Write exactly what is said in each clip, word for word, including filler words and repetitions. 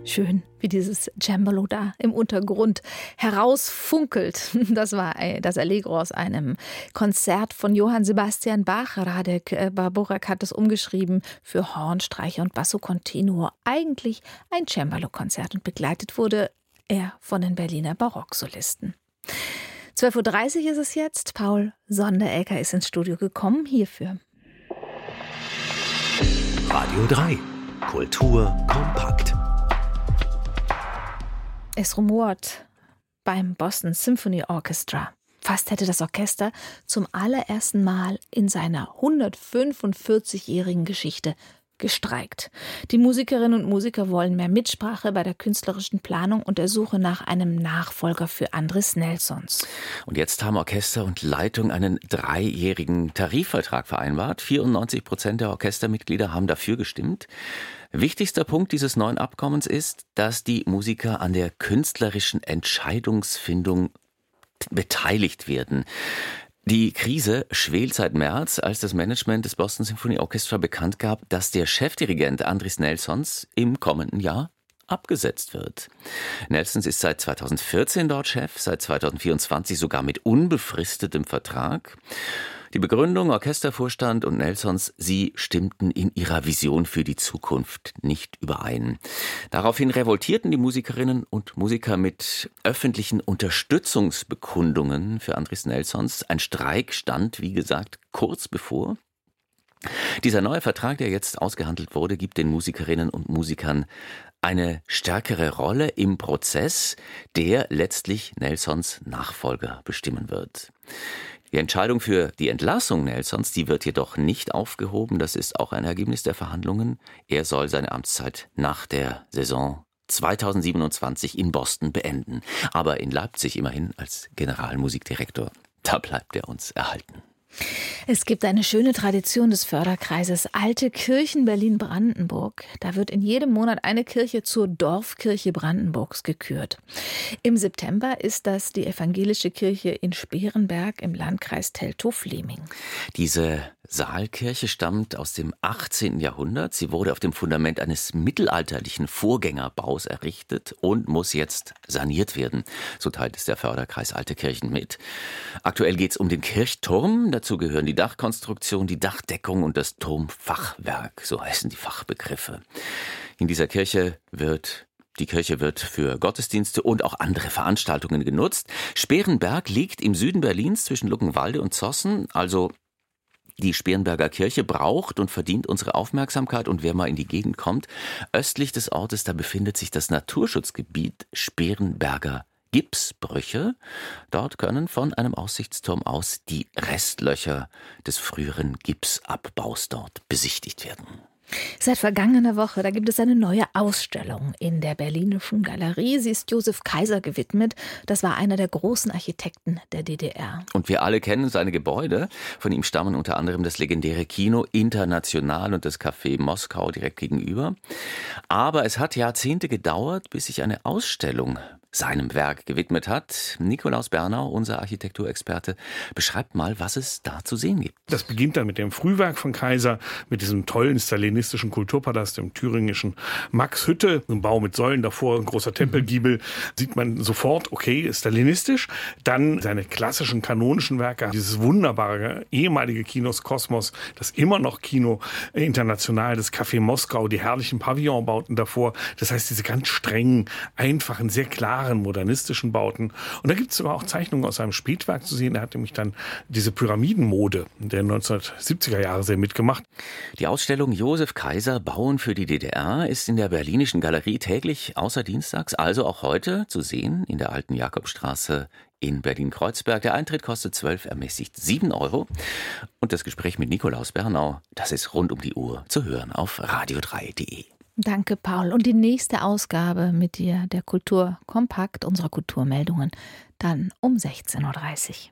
Schön, wie dieses Cembalo da im Untergrund herausfunkelt. Das war das Allegro aus einem Konzert von Johann Sebastian Bach. Radek Bárbolyák hat es umgeschrieben für Horn, Streicher und Basso Continuo. Eigentlich ein Cembalo-Konzert und begleitet wurde er von den Berliner Barocksolisten. zwölf Uhr dreißig ist es jetzt. Paul Sonderegger ist ins Studio gekommen hierfür. Radio drei. Kultur kompakt. Es rumort beim Boston Symphony Orchestra. Fast hätte das Orchester zum allerersten Mal in seiner hundertfünfundvierzigjährigen Geschichte gestreikt. Die Musikerinnen und Musiker wollen mehr Mitsprache bei der künstlerischen Planung und der Suche nach einem Nachfolger für Andris Nelsons. Und jetzt haben Orchester und Leitung einen dreijährigen Tarifvertrag vereinbart. vierundneunzig Prozent der Orchestermitglieder haben dafür gestimmt. Wichtigster Punkt dieses neuen Abkommens ist, dass die Musiker an der künstlerischen Entscheidungsfindung beteiligt werden. Die Krise schwelt seit März, als das Management des Boston Symphony Orchestra bekannt gab, dass der Chefdirigent Andris Nelsons im kommenden Jahr abgesetzt wird. Nelsons ist seit zweitausendvierzehn dort Chef, seit zweitausendvierundzwanzig sogar mit unbefristetem Vertrag. Die Begründung, Orchestervorstand und Nelsons, sie stimmten in ihrer Vision für die Zukunft nicht überein. Daraufhin revoltierten die Musikerinnen und Musiker mit öffentlichen Unterstützungsbekundungen für Andris Nelsons. Ein Streik stand, wie gesagt, kurz bevor. Dieser neue Vertrag, der jetzt ausgehandelt wurde, gibt den Musikerinnen und Musikern eine stärkere Rolle im Prozess, der letztlich Nelsons Nachfolger bestimmen wird. Die Entscheidung für die Entlassung Nelsons, die wird jedoch nicht aufgehoben. Das ist auch ein Ergebnis der Verhandlungen. Er soll seine Amtszeit nach der Saison zweitausendsiebenundzwanzig in Boston beenden. Aber in Leipzig immerhin als Generalmusikdirektor. Da bleibt er uns erhalten. Es gibt eine schöne Tradition des Förderkreises Alte Kirchen Berlin-Brandenburg. Da wird in jedem Monat eine Kirche zur Dorfkirche Brandenburgs gekürt. Im September ist das die evangelische Kirche in Sperenberg im Landkreis Teltow-Fleming. Diese Saalkirche stammt aus dem achtzehnten Jahrhundert. Sie wurde auf dem Fundament eines mittelalterlichen Vorgängerbaus errichtet und muss jetzt saniert werden. So teilt es der Förderkreis Alte Kirchen mit. Aktuell geht es um den Kirchturm. Dazu gehören die Dachkonstruktion, die Dachdeckung und das Turmfachwerk. So heißen die Fachbegriffe. In dieser Kirche wird Die Kirche wird für Gottesdienste und auch andere Veranstaltungen genutzt. Sperenberg liegt im Süden Berlins zwischen Luckenwalde und Zossen, also die Sperenberger Kirche braucht und verdient unsere Aufmerksamkeit. Und wer mal in die Gegend kommt, östlich des Ortes, da befindet sich das Naturschutzgebiet Sperenberger Gipsbrüche. Dort können von einem Aussichtsturm aus die Restlöcher des früheren Gipsabbaus dort besichtigt werden. Seit vergangener Woche, da gibt es eine neue Ausstellung in der Berlinischen Galerie. Sie ist Josef Kaiser gewidmet. Das war einer der großen Architekten der D D R. Und wir alle kennen seine Gebäude. Von ihm stammen unter anderem das legendäre Kino International und das Café Moskau direkt gegenüber. Aber es hat Jahrzehnte gedauert, bis sich eine Ausstellung seinem Werk gewidmet hat. Nikolaus Bernau, unser Architekturexperte, beschreibt mal, was es da zu sehen gibt. Das beginnt dann mit dem Frühwerk von Kaiser, mit diesem tollen stalinistischen Kulturpalast im thüringischen Maxhütte, ein Bau mit Säulen davor, ein großer Tempelgiebel, sieht man sofort, okay, stalinistisch. Dann seine klassischen kanonischen Werke, dieses wunderbare ehemalige Kinos Kosmos, das immer noch Kino International, das Café Moskau, die herrlichen Pavillonbauten davor. Das heißt, diese ganz strengen, einfachen, sehr klaren modernistischen Bauten. Und da gibt es sogar auch Zeichnungen aus seinem Spätwerk zu sehen. Er hat nämlich dann diese Pyramidenmode der neunzehnhundertsiebziger Jahre sehr mitgemacht. Die Ausstellung Josef Kaiser Bauen für die D D R ist in der Berlinischen Galerie täglich außer dienstags, also auch heute, zu sehen in der alten Jakobstraße in Berlin-Kreuzberg. Der Eintritt kostet zwölf, ermäßigt sieben Euro. Und das Gespräch mit Nikolaus Bernau, das ist rund um die Uhr zu hören auf radio drei punkt de. Danke, Paul. Und die nächste Ausgabe mit dir, der Kultur Kompakt, unserer Kulturmeldungen, dann um sechzehn Uhr dreißig.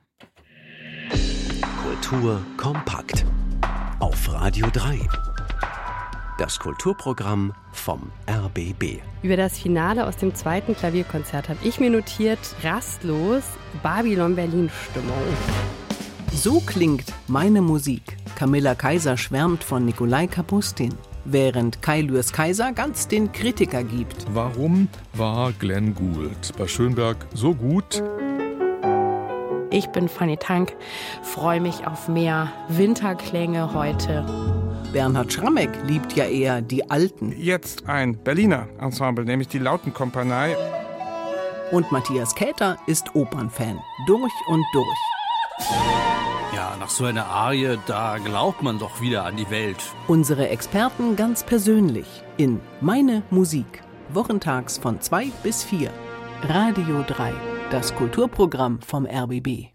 Kultur kompakt auf Radio drei. Das Kulturprogramm vom R B B. Über das Finale aus dem zweiten Klavierkonzert habe ich mir notiert, rastlos Babylon-Berlin-Stimmung. So klingt meine Musik. Camilla Kaiser schwärmt von Nikolai Kapustin. während Kai Lührs Kaiser ganz den Kritiker gibt. Warum war Glenn Gould bei Schönberg so gut? Ich bin Fanny Tank, freue mich auf mehr Winterklänge heute. Bernhard Schrammeck liebt ja eher die Alten. Jetzt ein Berliner Ensemble, nämlich die Lautenkompanie. Und Matthias Käther ist Opernfan, durch und durch. Ja, nach so einer Arie, da glaubt man doch wieder an die Welt. Unsere Experten ganz persönlich in Meine Musik. Wochentags von zwei bis vier. Radio drei, das Kulturprogramm vom R B B.